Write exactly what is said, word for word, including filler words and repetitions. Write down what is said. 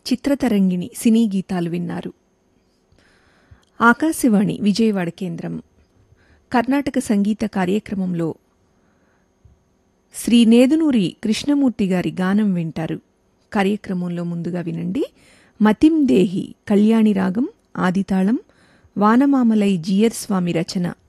చిత్రతరంగిణి సినీ గీతాలు విన్నారు. ఆకాశవాణి విజయవాడ కేంద్రం కర్ణాటక సంగీత కార్యక్రమంలో శ్రీ నేదునూరి కృష్ణమూర్తి గారి గానం వింటారు. కార్యక్రమంలో ముందుగా వినండి మతిం దేహి కళ్యాణి రాగం ఆదితాళం వానమామలై జీయర్ స్వామి రచన